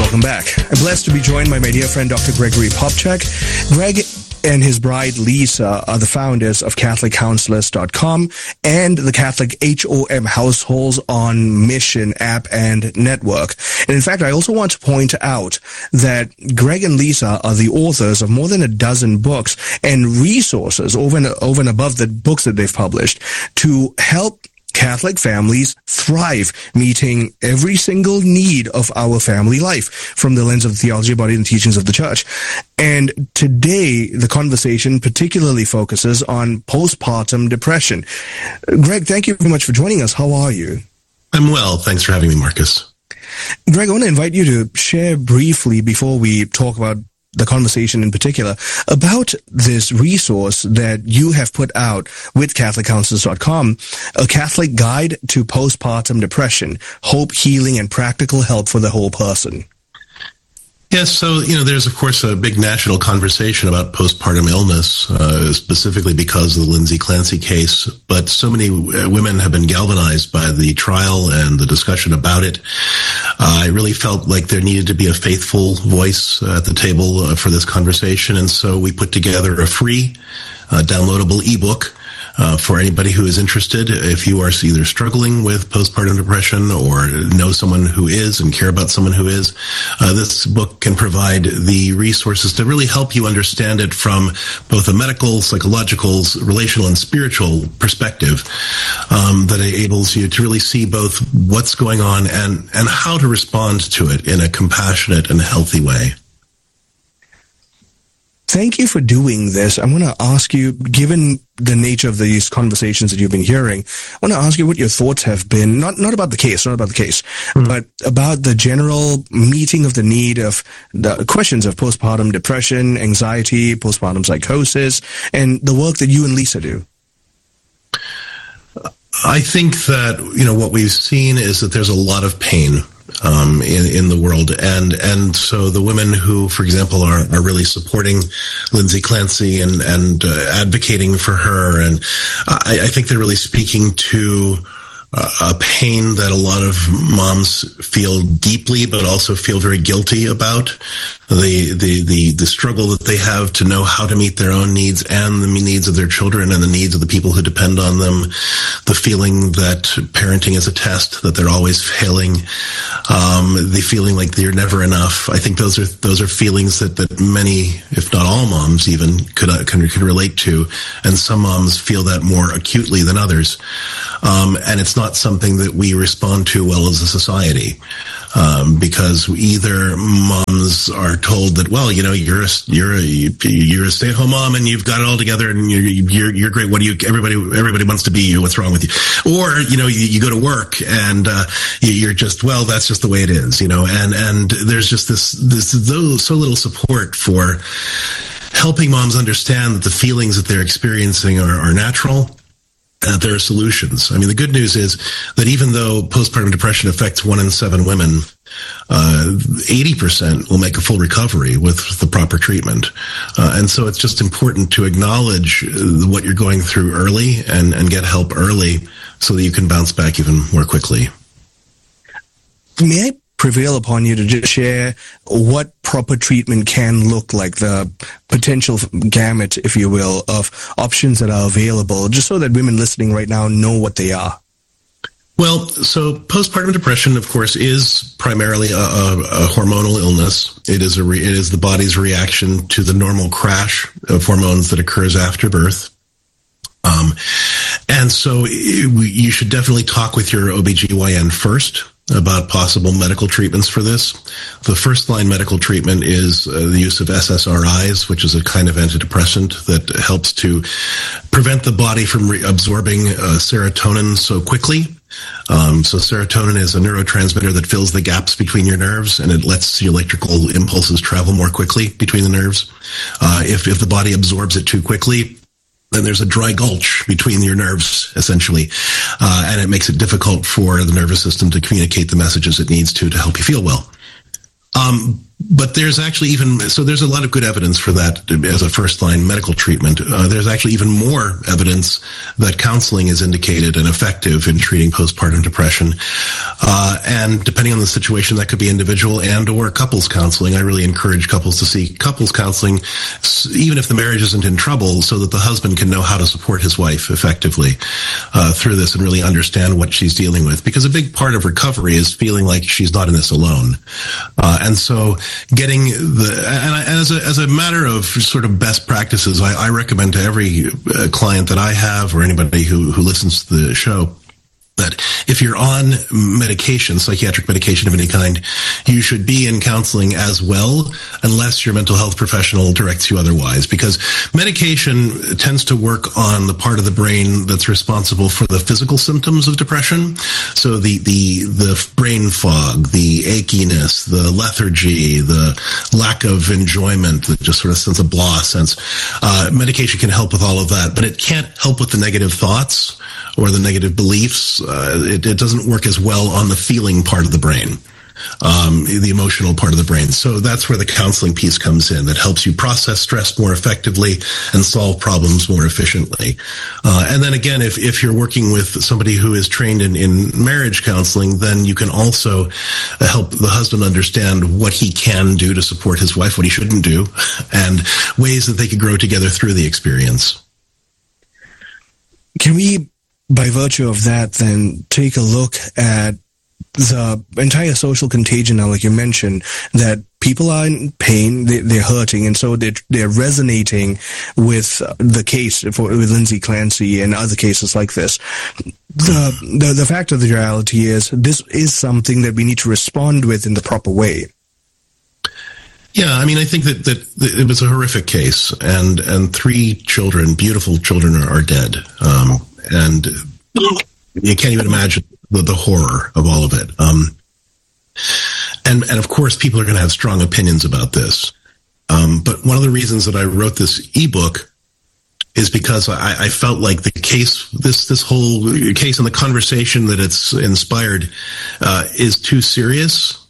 Welcome back. I'm blessed to be joined by my dear friend, Dr. Gregory Popcak. Greg and his bride, Lisa, are the founders of CatholicCounselors.com and the Catholic HOM Households on Mission app and network. And in fact, I also want to point out that Greg and Lisa are the authors of more than a dozen books and resources over and above the books that they've published to help Catholic families thrive, meeting every single need of our family life from the lens of theology, body, and teachings of the church. And today, the conversation particularly focuses on postpartum depression. Greg, thank you very much for joining us. How are you? I'm well. Thanks for having me, Marcus. Greg, I want to invite you to share briefly, before we talk about the conversation in particular, about this resource that you have put out with CatholicCounselors.com, a Catholic guide to postpartum depression, hope, healing, and practical help for the whole person. Yes, so, there's, of course, a big national conversation about postpartum illness, specifically because of the Lindsay Clancy case. But so many women have been galvanized by the trial and the discussion about it. I really felt like there needed to be a faithful voice at the table for this conversation. And so we put together a free downloadable ebook for anybody who is interested. If you are either struggling with postpartum depression or know someone who is and care about someone who is, this book can provide the resources to really help you understand it from both a medical, psychological, relational, and spiritual perspective, that enables you to really see both what's going on and how to respond to it in a compassionate and healthy way. Thank you for doing this. I want to ask you, given the nature of these conversations that you've been hearing, I want to ask you what your thoughts have been, not about the case, but about the general meeting of the need of the questions of postpartum depression, anxiety, postpartum psychosis, and the work that you and Lisa do. I think that, what we've seen is that there's a lot of pain in the world. And so the women who, for example, are really supporting Lindsay Clancy and advocating for her. And I think they're really speaking to a pain that a lot of moms feel deeply, but also feel very guilty about. The struggle that they have to know how to meet their own needs and the needs of their children and the needs of the people who depend on them. The feeling that parenting is a test, that they're always failing. The feeling like they're never enough. I think those are feelings that many, if not all moms even, can relate to. And some moms feel that more acutely than others. And it's not something that we respond to well as a society. Because either moms are told that, well, you're a stay-at-home mom and you've got it all together and you're great. What do you? Everybody wants to be you. What's wrong with you? Or you go to work and you're just, well, that's just the way it is. And there's just so little support for helping moms understand that the feelings that they're experiencing are natural. There are solutions. I mean, the good news is that even though postpartum depression affects 1 in 7 women, 80% will make a full recovery with the proper treatment. And so it's just important to acknowledge what you're going through early and get help early so that you can bounce back even more quickly. May I prevail upon you to just share what proper treatment can look like, the potential gamut, if you will, of options that are available, just so that women listening right now know what they are? Well, so postpartum depression, of course, is primarily a hormonal illness. It is the body's reaction to the normal crash of hormones that occurs after birth. And so you should definitely talk with your OBGYN first about possible medical treatments for this. The first-line medical treatment is the use of SSRIs, which is a kind of antidepressant that helps to prevent the body from absorbing serotonin so quickly. So serotonin is a neurotransmitter that fills the gaps between your nerves, and it lets the electrical impulses travel more quickly between the nerves. If the body absorbs it too quickly, then there's a dry gulch between your nerves, essentially, and it makes it difficult for the nervous system to communicate the messages it needs to help you feel well. But there's actually there's a lot of good evidence for that as a first-line medical treatment. There's actually even more evidence that counseling is indicated and effective in treating postpartum depression. And depending on the situation, that could be individual and or couples counseling. I really encourage couples to see couples counseling, even if the marriage isn't in trouble, so that the husband can know how to support his wife effectively through this and really understand what she's dealing with. Because a big part of recovery is feeling like she's not in this alone. And so getting as a matter of sort of best practices, I recommend to every client that I have or anybody who listens to the show that if you're on medication, psychiatric medication of any kind, you should be in counseling as well, unless your mental health professional directs you otherwise, because medication tends to work on the part of the brain that's responsible for the physical symptoms of depression. So the brain fog, the achiness, the lethargy, the lack of enjoyment, the just sort of sense of blah sense. Medication can help with all of that, but it can't help with the negative thoughts or the negative beliefs. It doesn't work as well on the feeling part of the brain, the emotional part of the brain. So that's where the counseling piece comes in, that helps you process stress more effectively and solve problems more efficiently. And then again, if you're working with somebody who is trained in marriage counseling, then you can also help the husband understand what he can do to support his wife, what he shouldn't do, and ways that they could grow together through the experience. Can we, by virtue of that, then take a look at the entire social contagion now, like you mentioned, that people are in pain, they're hurting, and so they're resonating with the case with Lindsay Clancy and other cases like this. The fact of the reality is this is something that we need to respond with in the proper way. Yeah, I mean, I think that it was a horrific case, and 3 children, beautiful children, are dead. And you can't even imagine the horror of all of it. And of course, people are going to have strong opinions about this. But one of the reasons that I wrote this ebook is because I felt like the case, this whole case and the conversation that it's inspired, is too serious,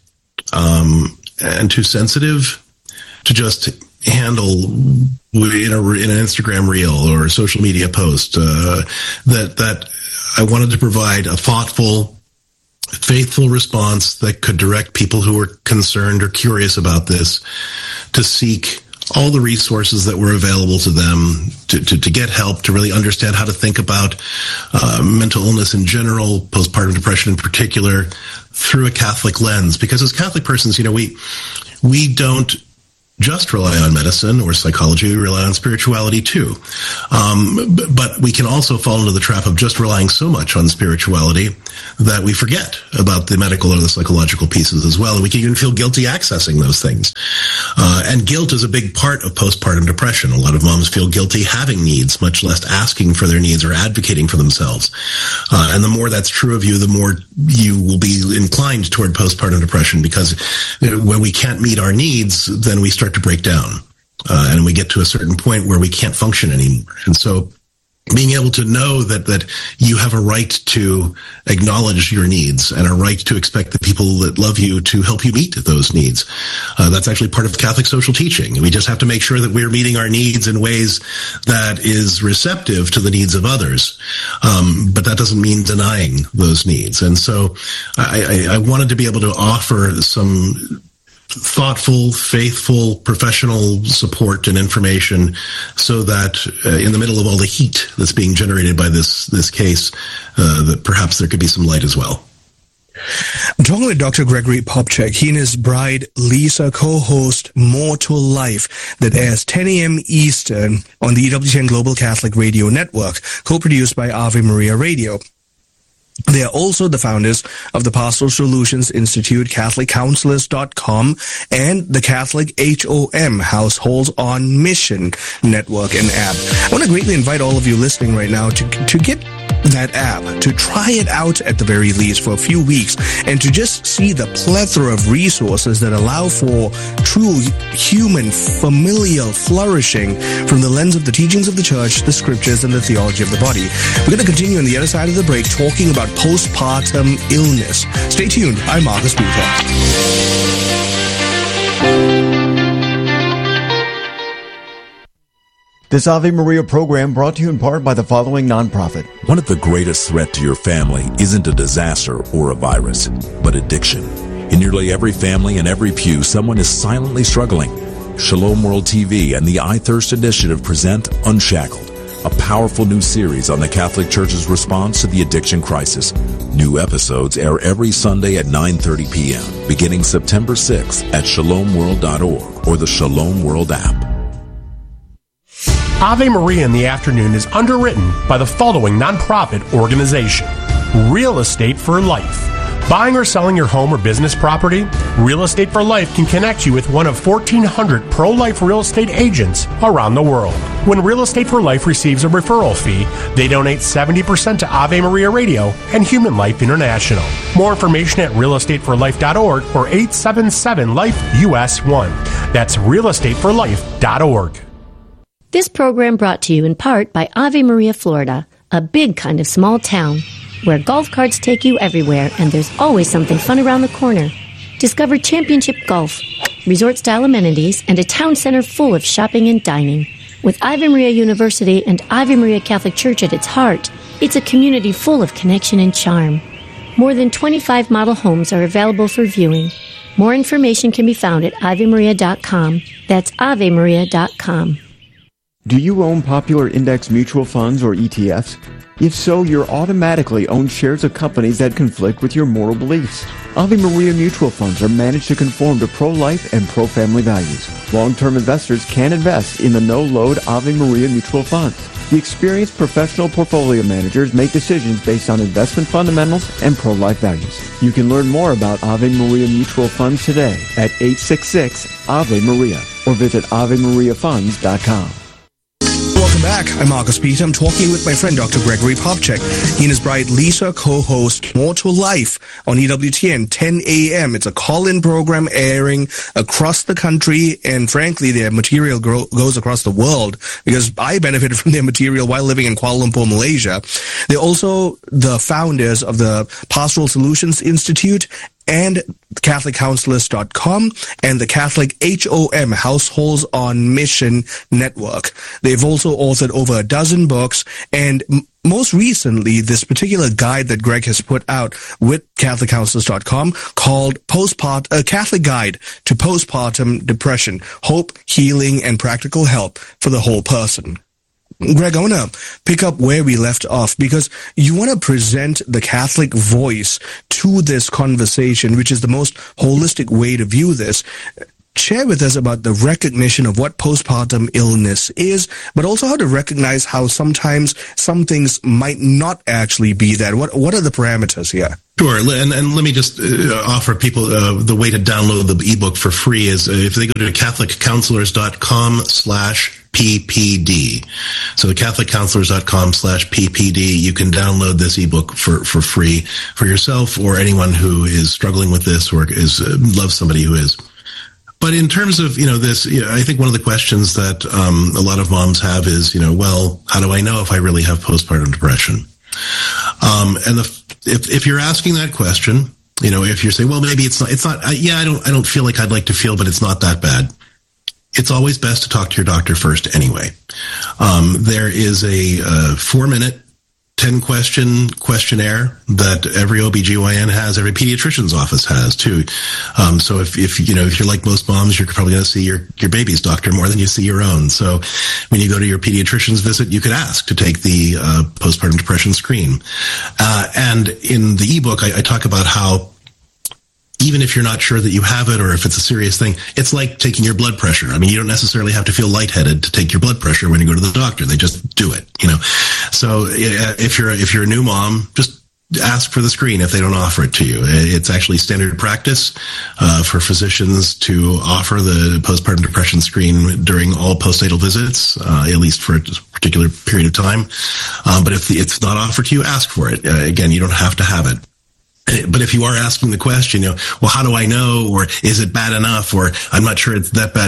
and too sensitive to just handle in an Instagram reel or a social media post. That I wanted to provide a thoughtful, faithful response that could direct people who are concerned or curious about this to seek all the resources that were available to them to get help, to really understand how to think about mental illness in general, postpartum depression in particular, through a Catholic lens. Because as Catholic persons, we don't just rely on medicine or psychology, we rely on spirituality too. But we can also fall into the trap of just relying so much on spirituality that we forget about the medical or the psychological pieces as well. And we can even feel guilty accessing those things. And guilt is a big part of postpartum depression. A lot of moms feel guilty having needs, much less asking for their needs or advocating for themselves. And the more that's true of you, the more you will be inclined toward postpartum depression, because when we can't meet our needs, then we start to break down, and we get to a certain point where we can't function anymore. And so being able to know that you have a right to acknowledge your needs and a right to expect the people that love you to help you meet those needs. That's actually part of Catholic social teaching. We just have to make sure that we're meeting our needs in ways that is receptive to the needs of others. But that doesn't mean denying those needs. And so I wanted to be able to offer some thoughtful, faithful, professional support and information so that in the middle of all the heat that's being generated by this case, that perhaps there could be some light as well. I'm talking with Dr. Gregory Popcak. He and his bride, Lisa, co-host More to Life, that airs 10 a.m. Eastern on the EWTN Global Catholic Radio Network, co-produced by Ave Maria Radio. They are also the founders of the Pastoral Solutions Institute, CatholicCounselors.com, and the Catholic HOM, Households on Mission network and app. I want to greatly invite all of you listening right now to get that app, to try it out at the very least for a few weeks, and to just see the plethora of resources that allow for true human, familial flourishing from the lens of the teachings of the Church, the Scriptures, and the theology of the body. We're going to continue on the other side of the break talking about postpartum illness. Stay tuned. I'm Marcus Bucher. This Ave Maria program brought to you in part by the following nonprofit. One of the greatest threats to your family isn't a disaster or a virus, but addiction. In nearly every family and every pew, someone is silently struggling. Shalom World TV and the iThirst Initiative present Unshackled, a powerful new series on the Catholic Church's response to the addiction crisis. New episodes air every Sunday at 9:30 p.m., beginning September 6th at shalomworld.org or the Shalom World app. Ave Maria in the Afternoon is underwritten by the following nonprofit organization: Real Estate for Life. Buying or selling your home or business property? Real Estate for Life can connect you with one of 1,400 pro-life real estate agents around the world. When Real Estate for Life receives a referral fee, they donate 70% to Ave Maria Radio and Human Life International. More information at realestateforlife.org or 877-LIFE-US1. That's realestateforlife.org. This program brought to you in part by Ave Maria, Florida, a big kind of small town where golf carts take you everywhere and there's always something fun around the corner. Discover championship golf, resort-style amenities, and a town center full of shopping and dining. With Ave Maria University and Ave Maria Catholic Church at its heart, it's a community full of connection and charm. More than 25 model homes are available for viewing. More information can be found at avemaria.com. That's avemaria.com. Do you own popular index mutual funds or ETFs? If so, you're automatically owned shares of companies that conflict with your moral beliefs. Ave Maria mutual funds are managed to conform to pro-life and pro-family values. Long-term investors can invest in the no-load Ave Maria mutual funds. The experienced professional portfolio managers make decisions based on investment fundamentals and pro-life values. You can learn more about Ave Maria mutual funds today at 866-AVE-MARIA or visit AveMariaFunds.com. Welcome back. I'm Marcus Peter. I'm talking with my friend Dr. Gregory Popcak. He and his bride Lisa co-host More to Life on EWTN 10 a.m. It's a call-in program airing across the country, and frankly, their material goes across the world because I benefited from their material while living in Kuala Lumpur, Malaysia. They're also the founders of the Pastoral Solutions Institute and CatholicCounselors.com and the Catholic HOM Households on Mission Network. They've also authored over a dozen books, and most recently, this particular guide that Greg has put out with CatholicCounselors.com called A Catholic Guide to Postpartum Depression, Hope, Healing, and Practical Help for the Whole Person. Greg, I want to pick up where we left off because you want to present the Catholic voice to this conversation, which is the most holistic way to view this. Share with us about the recognition of what postpartum illness is, but also how to recognize how sometimes some things might not actually be that. What are the parameters here? Sure, and let me just offer people the way to download the ebook for free is if they go to CatholicCounselors.com/PPD. So CatholicCounselors.com/PPD, you can download this ebook for free for yourself or anyone who is struggling with this or loves somebody who is. But in terms of, this, I think one of the questions that a lot of moms have is, well, how do I know if I really have postpartum depression? If you're asking that question, if you're saying, well, maybe it's not, I don't feel like I'd like to feel, but it's not that bad. It's always best to talk to your doctor first anyway. There is a 4-minute 10-question questionnaire that every OBGYN has, every pediatrician's office has too. So if you're like most moms, you're probably going to see your baby's doctor more than you see your own. So when you go to your pediatrician's visit, you could ask to take the postpartum depression screen. And in the ebook, I talk about how even if you're not sure that you have it or if it's a serious thing, it's like taking your blood pressure. I mean, you don't necessarily have to feel lightheaded to take your blood pressure when you go to the doctor. They just do it, So if you're a new mom, just ask for the screen if they don't offer it to you. It's actually standard practice for physicians to offer the postpartum depression screen during all postnatal visits, at least for a particular period of time. But if it's not offered to you, ask for it. Again, you don't have to have it. But if you are asking the question, well, how do I know? Or is it bad enough? Or I'm not sure it's that bad.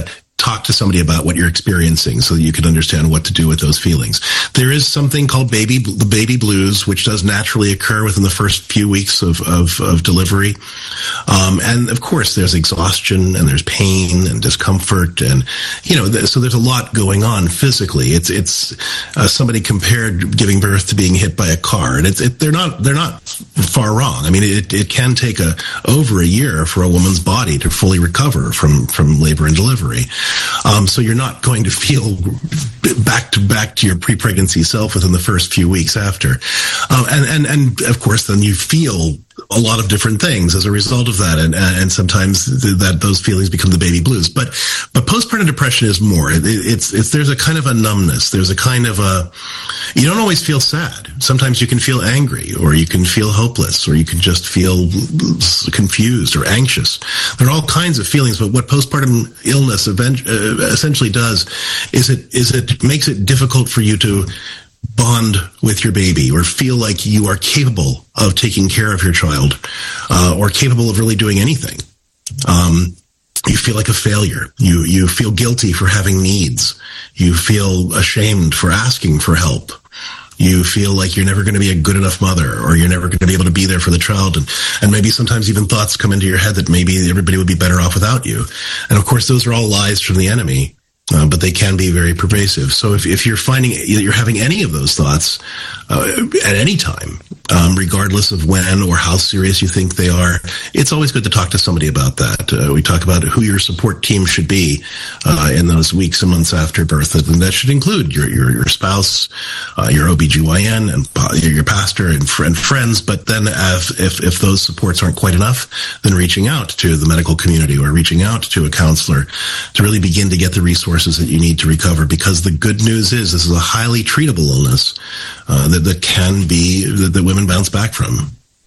talk to somebody about what you're experiencing so that you can understand what to do with those feelings. There is something called the baby blues, which does naturally occur within the first few weeks of delivery. And of course, there's exhaustion and there's pain and discomfort. And, so there's a lot going on physically. It's somebody compared giving birth to being hit by a car. And they're not far wrong. I mean, it can take over a year for a woman's body to fully recover from labor and delivery. So you're not going to feel back to your pre-pregnancy self within the first few weeks after. And of course, then you feel a lot of different things as a result of that, and sometimes those feelings become the baby blues. But postpartum depression is more. There's a kind of a numbness. There's a kind of you don't always feel sad. Sometimes you can feel angry, or you can feel hopeless, or you can just feel confused or anxious. There are all kinds of feelings. But what postpartum illness essentially does is it makes it difficult for you to bond with your baby or feel like you are capable of taking care of your child, or capable of really doing anything. You feel like a failure. You feel guilty for having needs. You feel ashamed for asking for help. You feel like you're never going to be a good enough mother, or you're never going to be able to be there for the child. And maybe sometimes even thoughts come into your head that maybe everybody would be better off without you. And of course, those are all lies from the enemy. But they can be very pervasive. So if you're finding you're having any of those thoughts at any time, regardless of when or how serious you think they are, it's always good to talk to somebody about that. We talk about who your support team should be in those weeks and months after birth, and that should include your spouse, your OBGYN, and your pastor and friends. But then if those supports aren't quite enough, then reaching out to the medical community or reaching out to a counselor to really begin to get the resources that you need to recover, because the good news is this is a highly treatable illness that women bounce back from.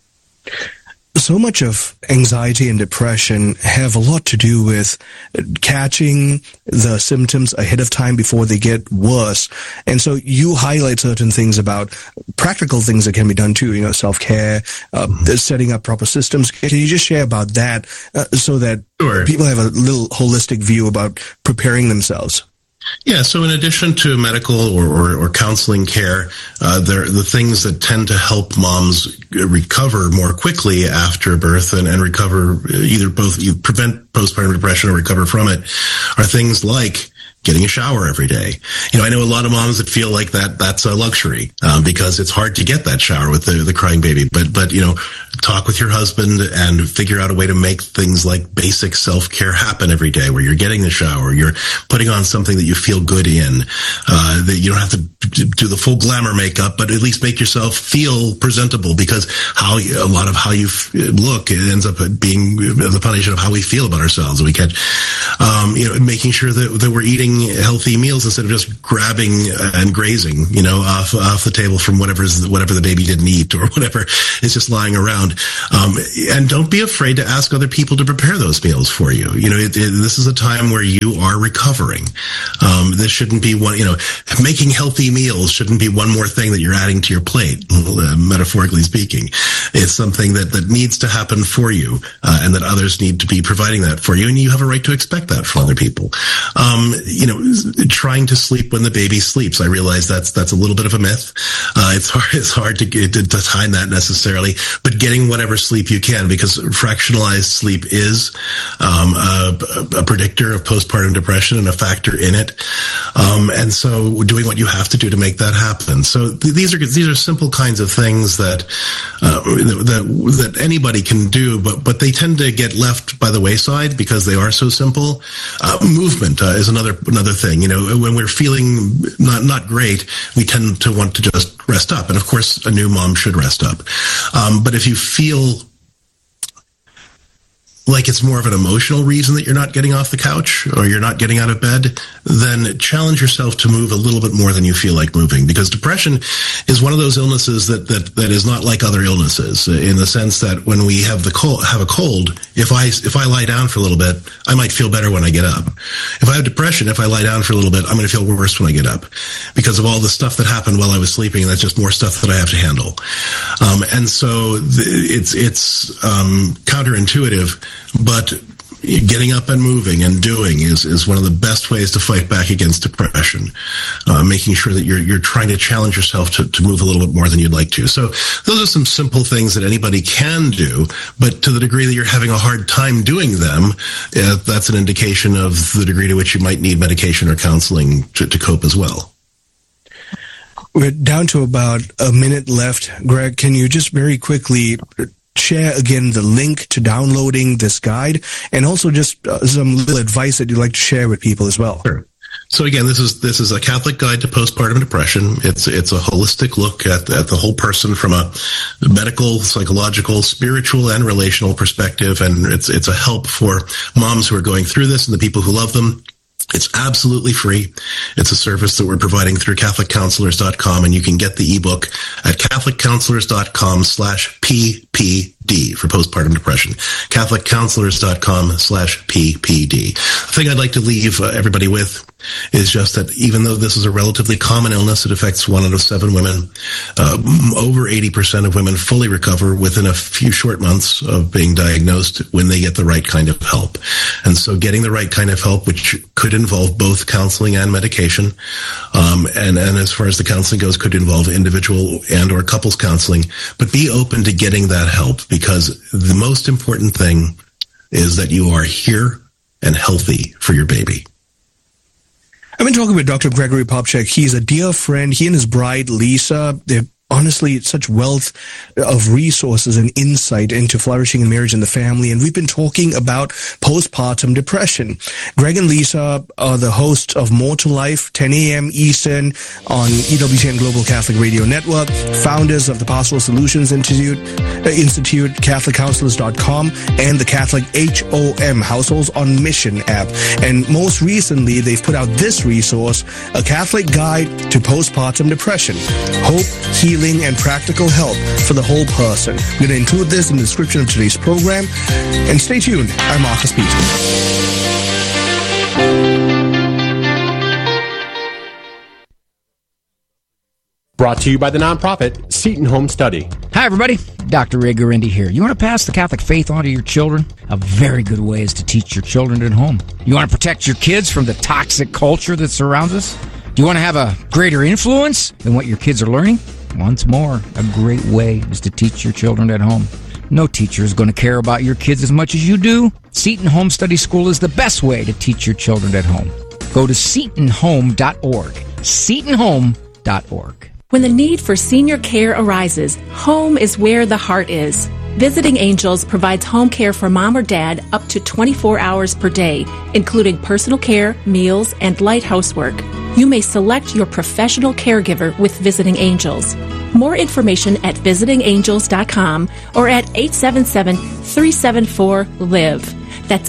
So much of anxiety and depression have a lot to do with catching the symptoms ahead of time before they get worse. And so you highlight certain things about practical things that can be done too, self-care, setting up proper systems. Can you just share about that so that people have a little holistic view about preparing themselves? Yeah, so in addition to medical or counseling care, the things that tend to help moms recover more quickly after birth and recover you prevent postpartum depression or recover from it are things like getting a shower every day. I know a lot of moms that feel like that's a luxury because it's hard to get that shower with the crying baby. But talk with your husband and figure out a way to make things like basic self-care happen every day, where you're getting the shower, you're putting on something that you feel good in, that you don't have to do the full glamour makeup, but at least make yourself feel presentable, because a lot of how you look, it ends up being the foundation of how we feel about ourselves. We catch, making sure that we're eating healthy meals instead of just grabbing and grazing, off the table from whatever the baby didn't eat or whatever is just lying around. And don't be afraid to ask other people to prepare those meals for you. This is a time where you are recovering. This shouldn't be making healthy meals shouldn't be one more thing that you're adding to your plate, metaphorically speaking. It's something that needs to happen for you, and that others need to be providing that for you. And you have a right to expect that from other people. Trying to sleep when the baby sleeps. I realize that's a little bit of a myth. It's hard to time that necessarily, but getting whatever sleep you can, because fractionalized sleep is a predictor of postpartum depression and a factor in it. And so doing what you have to do to make that happen. So these are simple kinds of things that anybody can do, but they tend to get left by the wayside because they are so simple. Movement is another thing. When we're feeling not great, we tend to want to just rest up. And of course, a new mom should rest up. But if you feel like it's more of an emotional reason that you're not getting off the couch or you're not getting out of bed, then challenge yourself to move a little bit more than you feel like moving. Because depression is one of those illnesses that is not like other illnesses, in the sense that when we have a cold, if I lie down for a little bit, I might feel better when I get up. If I have depression, if I lie down for a little bit, I'm going to feel worse when I get up, because of all the stuff that happened while I was sleeping, and that's just more stuff that I have to handle. And so it's counterintuitive, but getting up and moving and doing is one of the best ways to fight back against depression. Making sure that you're trying to challenge yourself to move a little bit more than you'd like to. So those are some simple things that anybody can do, but to the degree that you're having a hard time doing them, that's an indication of the degree to which you might need medication or counseling to cope as well. We're down to about a minute left. Greg, can you just very quickly share again the link to downloading this guide, and also just some little advice that you'd like to share with people as well? Sure. So again, this is a Catholic guide to postpartum depression. It's a holistic look at the whole person from a medical, psychological, spiritual, and relational perspective, and it's a help for moms who are going through this and the people who love them. It's absolutely free. It's a service that we're providing through CatholicCounselors.com, and you can get the ebook at CatholicCounselors.com/PPD for postpartum depression. CatholicCounselors.com/PPD. The thing I'd like to leave everybody with is just that even though this is a relatively common illness, it affects 1 out of 7 women. Over 80% of women fully recover within a few short months of being diagnosed when they get the right kind of help. And so getting the right kind of help, which could involve both counseling and medication, and as far as the counseling goes, could involve individual and or couples counseling, but be open to getting that help, because the most important thing is that you are here and healthy for your baby. I've been talking with Dr. Gregory Popcak. He's a dear friend. He and his bride, Lisa, they're honestly such wealth of resources and insight into flourishing in marriage and the family. And we've been talking about postpartum depression. Greg and Lisa are the hosts of More to Life, 10 a.m. Eastern on EWTN Global Catholic Radio Network, founders of the Pastoral Solutions Institute, CatholicCounselors.com, and the Catholic HOM Households on Mission app. And most recently, they've put out this resource, A Catholic Guide to Postpartum Depression. Hope, healing, and practical help for the whole person. I'm going to include this in the description of today's program. And stay tuned. I'm Marcus Peter. Brought to you by the nonprofit Seton Home Study. Hi, everybody. Dr. Ray Guarendi here. You want to pass the Catholic faith on to your children? A very good way is to teach your children at home. You want to protect your kids from the toxic culture that surrounds us? Do you want to have a greater influence than what your kids are learning? Once more, a great way is to teach your children at home. No teacher is going to care about your kids as much as you do. Seton Home Study School is the best way to teach your children at home. Go to SetonHome.org. SetonHome.org. When the need for senior care arises, home is where the heart is. Visiting Angels provides home care for mom or dad up to 24 hours per day, including personal care, meals, and light housework. You may select your professional caregiver with Visiting Angels. More information at visitingangels.com or at 877-374-LIVE. That's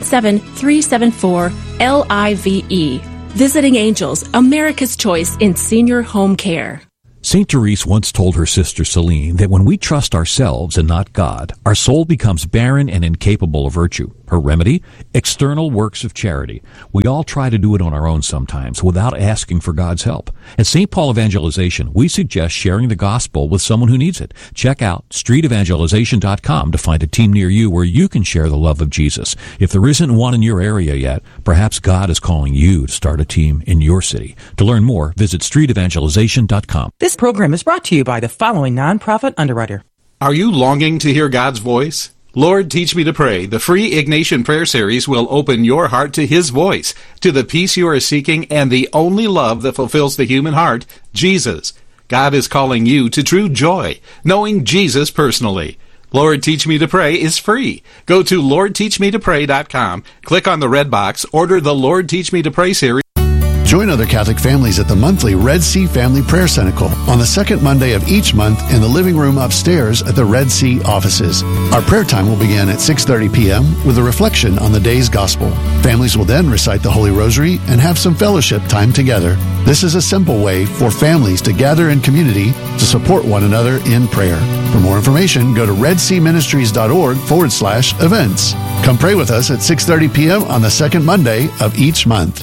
877-374-LIVE. Visiting Angels, America's choice in senior home care. St. Therese once told her sister Celine that when we trust ourselves and not God, our soul becomes barren and incapable of virtue. Her remedy? External works of charity. We all try to do it on our own sometimes without asking for God's help. At St. Paul Evangelization, we suggest sharing the gospel with someone who needs it. Check out streetevangelization.com to find a team near you where you can share the love of Jesus. If there isn't one in your area yet, perhaps God is calling you to start a team in your city. To learn more, visit streetevangelization.com. This program is brought to you by the following nonprofit underwriter. Are you longing to hear God's voice? Lord, Teach Me to Pray, the free Ignatian prayer series will open your heart to His voice, to the peace you are seeking and the only love that fulfills the human heart, Jesus. God is calling you to true joy, knowing Jesus personally. Lord, Teach Me to Pray is free. Go to LordTeachMeToPray.com, click on the red box, order the Lord, Teach Me to Pray series. Join other Catholic families at the monthly Red Sea Family Prayer Cenacle on the second Monday of each month in the living room upstairs at the Red Sea offices. Our prayer time will begin at 6:30 p.m. with a reflection on the day's gospel. Families will then recite the Holy Rosary and have some fellowship time together. This is a simple way for families to gather in community to support one another in prayer. For more information, go to redseaministries.org/events. Come pray with us at 6:30 p.m. on the second Monday of each month.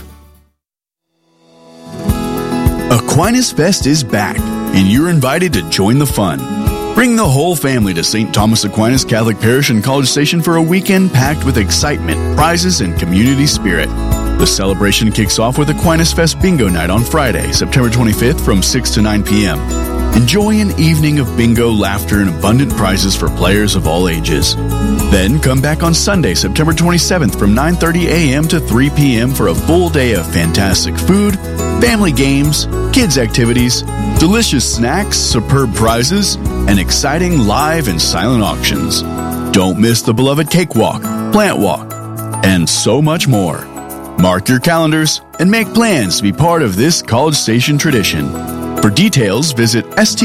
Aquinas Fest is back, and you're invited to join the fun. Bring the whole family to St. Thomas Aquinas Catholic Parish in College Station for a weekend packed with excitement, prizes, and community spirit. The celebration kicks off with Aquinas Fest Bingo Night on Friday, September 25th from 6 to 9 p.m. Enjoy an evening of bingo, laughter, and abundant prizes for players of all ages. Then come back on Sunday, September 27th from 9:30 a.m. to 3 p.m. for a full day of fantastic food, family games, kids activities, delicious snacks, superb prizes, and exciting live and silent auctions. Don't miss the beloved cakewalk, plant walk, and so much more. Mark your calendars and make plans to be part of this College Station tradition. For details, visit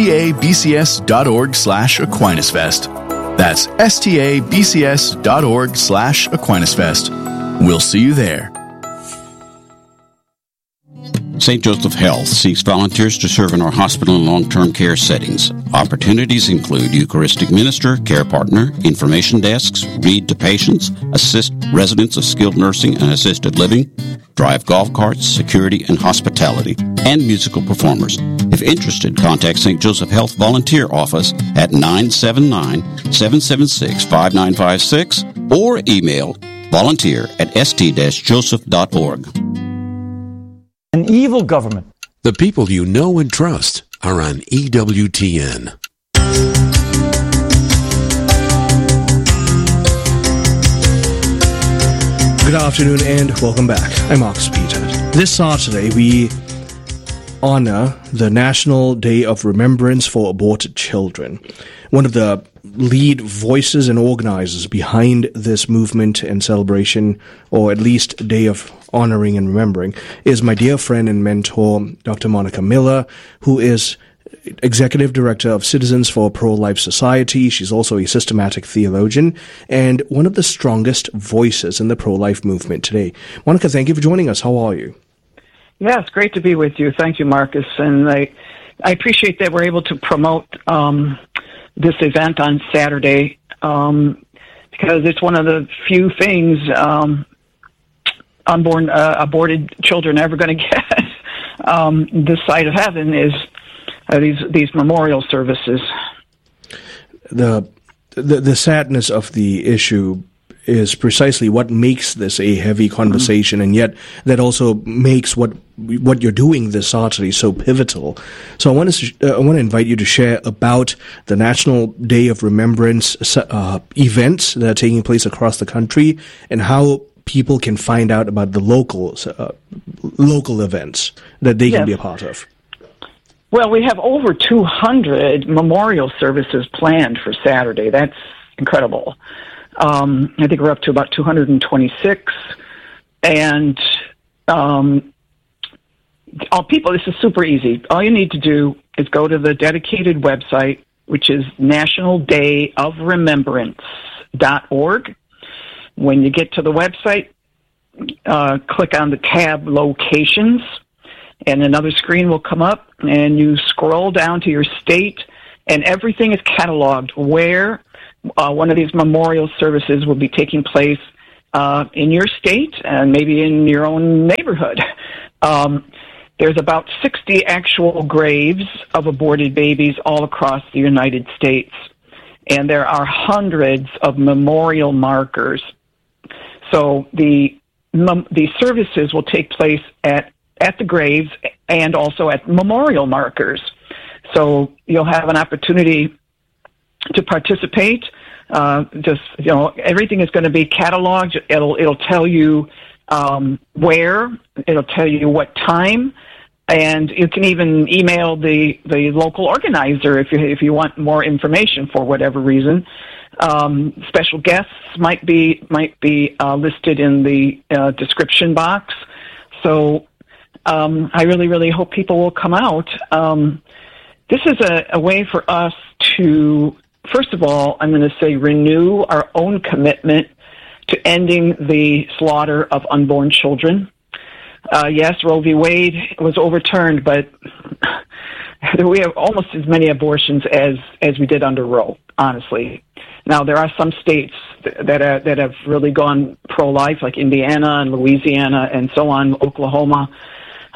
stabcs.org/AquinasFest. That's stabcs.org/AquinasFest. We'll see you there. St. Joseph Health seeks volunteers to serve in our hospital and long-term care settings. Opportunities include Eucharistic minister, care partner, information desks, read to patients, assist residents of skilled nursing and assisted living, drive golf carts, security and hospitality, and musical performers. If interested, contact St. Joseph Health Volunteer Office at 979-776-5956 or email volunteer@st-joseph.org. An evil government. The people you know and trust are on EWTN. Good afternoon and welcome back. I'm Marcus Peter. This Saturday, we honor the National Day of Remembrance for Aborted Children. One of the lead voices and organizers behind this movement and celebration, or at least Day of Honoring and Remembering, is my dear friend and mentor, Dr. Monica Miller, who is Executive Director of Citizens for a Pro-Life Society. She's also a systematic theologian and one of the strongest voices in the pro-life movement today. Monica, thank you for joining us. How are you? Yeah, it's great to be with you. Thank you, Marcus. And I appreciate that we're able to promote this event on Saturday because it's one of the few things aborted children are ever going to get this side of heaven is these memorial services. The sadness of the issue is precisely what makes this a heavy conversation, and yet that also makes what you're doing this Saturday so pivotal. So I want to invite you to share about the National Day of Remembrance events that are taking place across the country and how people can find out about the local events that they can be a part of. Well, we have over 200 memorial services planned for Saturday. That's incredible. I think we're up to about 226. And all people, this is super easy. All you need to do is go to the dedicated website, which is nationaldayofremembrance.org. When you get to the website, click on the tab Locations, and another screen will come up, and you scroll down to your state, and everything is cataloged where one of these memorial services will be taking place in your state and maybe in your own neighborhood. There's about 60 actual graves of aborted babies all across the United States, and there are hundreds of memorial markers. So the services will take place at the graves and also at memorial markers. So you'll have an opportunity to participate. Everything is going to be cataloged. It'll tell you where. It'll tell you what time, and you can even email the local organizer if you want more information for whatever reason. Special guests might be listed in the description box. So I really, really hope people will come out. This is a way for us to, first of all, I'm going to say, renew our own commitment to ending the slaughter of unborn children. Yes, Roe v. Wade was overturned, but we have almost as many abortions as we did under Roe, honestly. Now, there are some states that have really gone pro-life, like Indiana and Louisiana and so on, Oklahoma.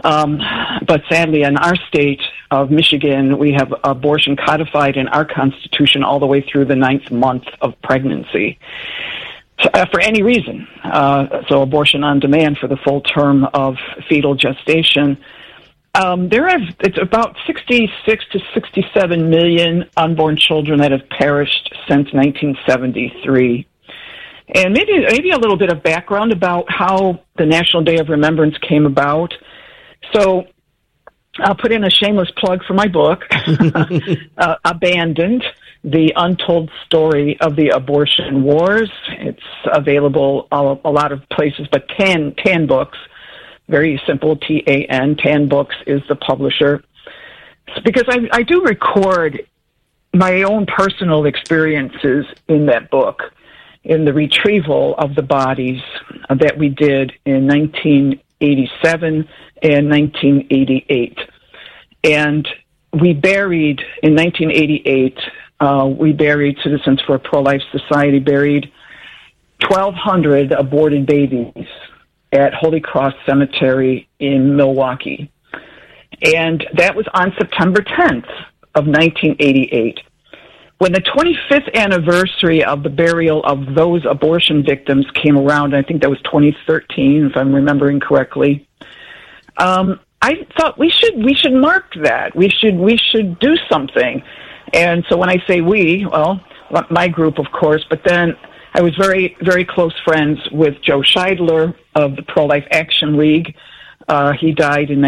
But sadly, in our state of Michigan, we have abortion codified in our Constitution all the way through the 9th month of pregnancy. For any reason. So abortion on demand for the full term of fetal gestation. It's about 66 to 67 million unborn children that have perished since 1973. And maybe a little bit of background about how the National Day of Remembrance came about. So I'll put in a shameless plug for my book, Abandoned, The Untold Story of the Abortion Wars. It's available a lot of places, but Tan Books, very simple, T-A-N, Tan Books is the publisher. Because I do record my own personal experiences in that book, in the retrieval of the bodies that we did in 1987 and 1988. And we buried, in 1988, Citizens for a Pro-Life Society buried 1,200 aborted babies at Holy Cross Cemetery in Milwaukee. And that was on September 10th of 1988. When the 25th anniversary of the burial of those abortion victims came around, I think that was 2013, if I'm remembering correctly, I thought we should mark that. We should do something. And so when I say we, well, my group, of course, but then I was very, very close friends with Joe Scheidler of the Pro-Life Action League. He died in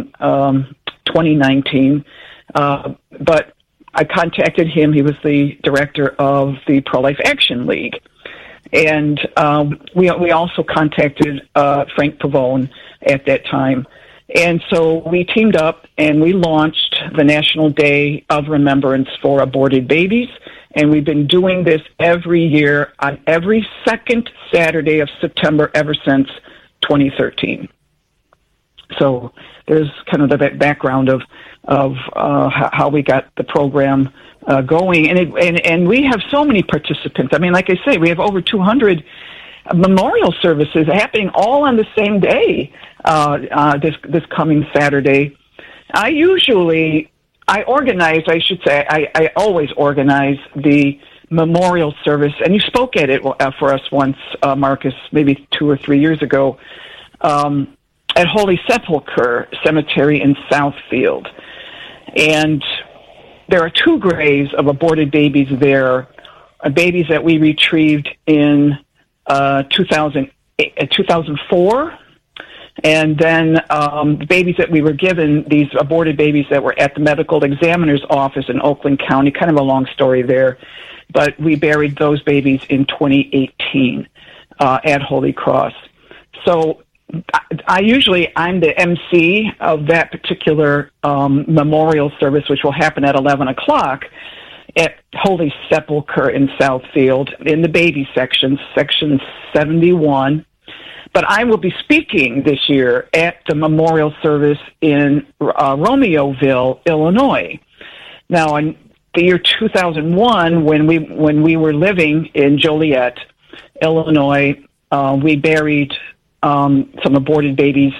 2019. But I contacted him. He was the director of the Pro-Life Action League. And we also contacted Frank Pavone at that time. And so we teamed up and we launched the National Day of Remembrance for Aborted Babies. And we've been doing this every year on every second Saturday of September ever since 2013. So there's kind of the background of how we got the program going. And we have so many participants. I mean, like I say, we have over 200 memorial services happening all on the same day this coming Saturday. I always organize the memorial service, and you spoke at it for us once, Marcus, maybe 2 or 3 years ago, at Holy Sepulchre Cemetery in Southfield. And there are 2 graves of aborted babies there, babies that we retrieved in 2004. And then the babies that we were given, these aborted babies that were at the medical examiner's office in Oakland County, kind of a long story there, but we buried those babies in 2018 at Holy Cross. So I'm the MC of that particular memorial service, which will happen at 11 o'clock at Holy Sepulchre in Southfield in the baby section 71. But I will be speaking this year at the memorial service in Romeoville, Illinois. Now, in the year 2001, when we were living in Joliet, Illinois, we buried some aborted babies